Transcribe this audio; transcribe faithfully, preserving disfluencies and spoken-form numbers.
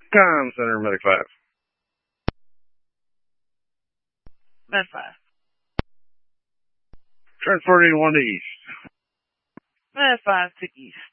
Com Center, Medic five. Med five. Transporting one to east. Med five to east.